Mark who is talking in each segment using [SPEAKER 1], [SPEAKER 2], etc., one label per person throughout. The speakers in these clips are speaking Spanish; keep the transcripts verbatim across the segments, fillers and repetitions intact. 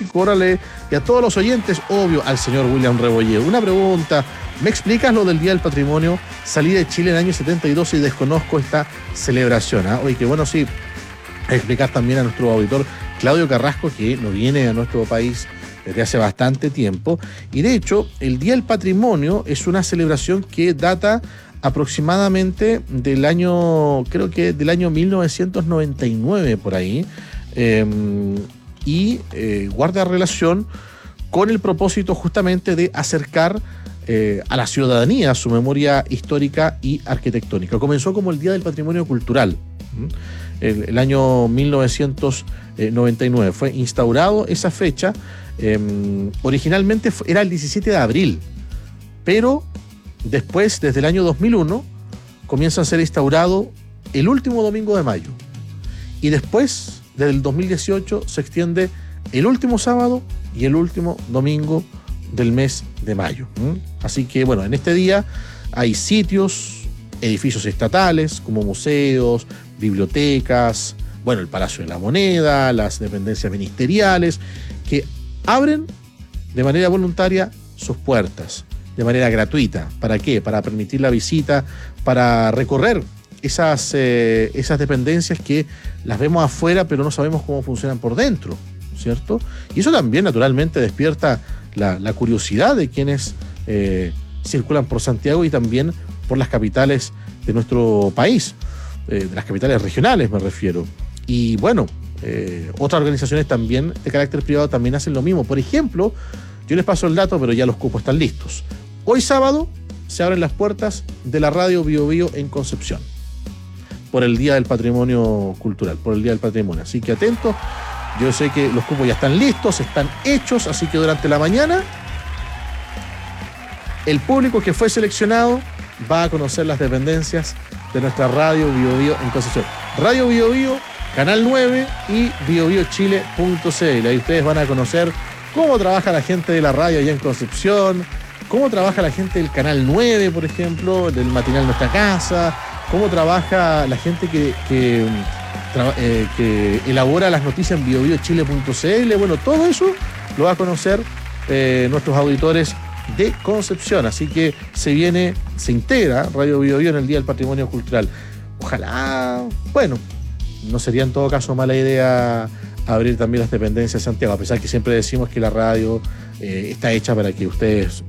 [SPEAKER 1] Francisco Órale y a todos los oyentes, obvio, al señor William Rebolledo. Una pregunta, ¿me explicas lo del Día del Patrimonio? Salí de Chile en el año setenta y dos y desconozco esta celebración. ¿eh? Oye, qué bueno, sí, explicar también a nuestro auditor Claudio Carrasco, que no viene a nuestro país desde hace bastante tiempo. Y de hecho, el Día del Patrimonio es una celebración que data aproximadamente del año, creo que del año mil novecientos noventa y nueve, por ahí, eh, y eh, guarda relación con el propósito justamente de acercar eh, a la ciudadanía su memoria histórica y arquitectónica. Comenzó como el Día del Patrimonio Cultural. El, el año mil novecientos noventa y nueve fue instaurado esa fecha. Eh, originalmente era el diecisiete de abril, pero después, desde el año dos mil uno, comienza a ser instaurado el último domingo de mayo. Y después, desde el dos mil dieciocho, se extiende el último sábado y el último domingo del mes de mayo. ¿Mm? Así que, bueno, en este día hay sitios, edificios estatales, como museos, bibliotecas, bueno, el Palacio de la Moneda, las dependencias ministeriales, que abren de manera voluntaria sus puertas, de manera gratuita. ¿Para qué? Para permitir la visita, para recorrer esas, eh, esas dependencias que las vemos afuera, pero no sabemos cómo funcionan por dentro, ¿cierto? Y eso también, naturalmente, despierta la, la curiosidad de quienes eh, circulan por Santiago y también por las capitales de nuestro país, eh, de las capitales regionales, me refiero. Y bueno, eh, otras organizaciones también de carácter privado también hacen lo mismo. Por ejemplo, yo les paso el dato, pero ya los cupos están listos. Hoy sábado se abren las puertas de la radio Bio Bio en Concepción por el Día del Patrimonio Cultural, por el Día del Patrimonio. Así que atentos, yo sé que los cupos ya están listos, están hechos, así que durante la mañana el público que fue seleccionado va a conocer las dependencias de nuestra radio Bio Bio en Concepción. Radio Bio Bio, Canal nueve y bio bio chile punto c l. Ahí ustedes van a conocer cómo trabaja la gente de la radio allá en Concepción, cómo trabaja la gente del Canal nueve, por ejemplo, del matinal Nuestra Casa, cómo trabaja la gente que, que, tra- eh, que elabora las noticias en bio bio chile punto c l. Bueno, todo eso lo va a conocer eh, nuestros auditores de Concepción. Así que se viene, se integra Radio Bio Bio en el Día del Patrimonio Cultural. Ojalá, bueno, no sería en todo caso mala idea abrir también las dependencias de Santiago, a pesar que siempre decimos que la radio eh, está hecha para que ustedes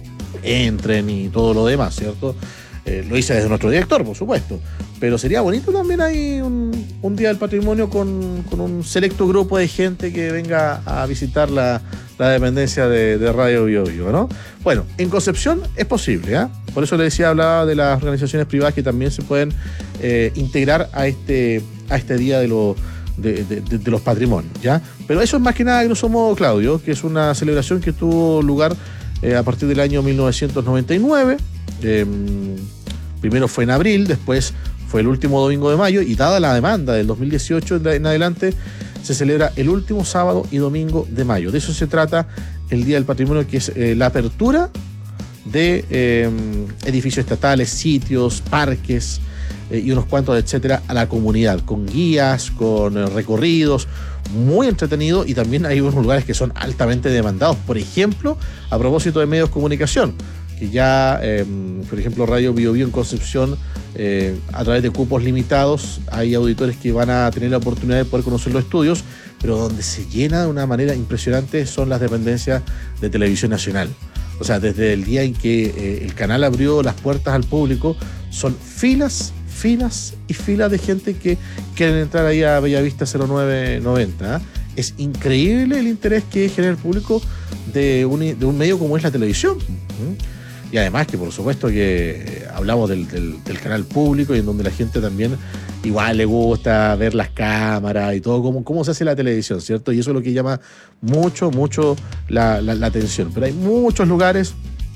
[SPEAKER 1] entren y todo lo demás, ¿cierto? Eh, lo hice desde nuestro director, por supuesto, pero sería bonito también ahí un, un Día del Patrimonio con, con un selecto grupo de gente que venga a visitar la, la dependencia de, de Radio Bio Bio, ¿no? Bueno, en Concepción es posible, ¿eh? Por eso le decía, hablaba de las organizaciones privadas que también se pueden eh, integrar a este, a este Día de, lo, de, de, de, de los Patrimonios, ¿ya? Pero eso es más que nada, grosso modo, Claudio, que es una celebración que tuvo lugar eh, a partir del año mil novecientos noventa y nueve. Eh, primero fue en abril, después fue el último domingo de mayo, y dada la demanda del dos mil dieciocho en adelante, se celebra el último sábado y domingo de mayo. De eso se trata el Día del Patrimonio, que es eh, la apertura de eh, edificios estatales, sitios, parques eh, y unos cuantos, etcétera, a la comunidad, con guías, con eh, recorridos, muy entretenido, y también hay unos lugares que son altamente demandados. Por ejemplo, a propósito de medios de comunicación, que ya, eh, por ejemplo, Radio Bio Bio en Concepción, eh, a través de cupos limitados, hay auditores que van a tener la oportunidad de poder conocer los estudios, pero donde se llena de una manera impresionante son las dependencias de Televisión Nacional. O sea, desde el día en que eh, el canal abrió las puertas al público, son filas, filas y filas de gente que quieren entrar ahí a Bellavista cero nueve noventa. ¿eh? Es increíble el interés que genera el público de un, de un medio como es la televisión. ¿eh? Y además que, por supuesto, que hablamos del, del, del canal público, y en donde la gente también igual le gusta ver las cámaras y todo, cómo, cómo se hace la televisión, ¿cierto? Y eso es lo que llama mucho, mucho la, la, la atención. Pero hay muchos lugares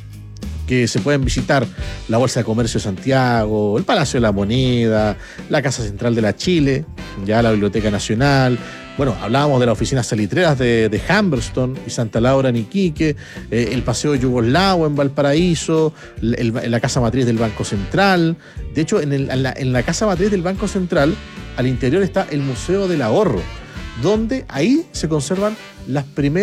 [SPEAKER 1] que se pueden visitar: la Bolsa de Comercio de Santiago, el Palacio de la Moneda, la Casa Central de la Chile, ya la Biblioteca Nacional. Bueno, hablábamos de las oficinas salitreras de, de Humberston y Santa Laura en Iquique, eh, el Paseo Yugoslavo en Valparaíso, el, el, la Casa Matriz del Banco Central. De hecho, en, el, en, la, en la Casa Matriz del Banco Central, al interior está el Museo del Ahorro, donde ahí se conservan las primeras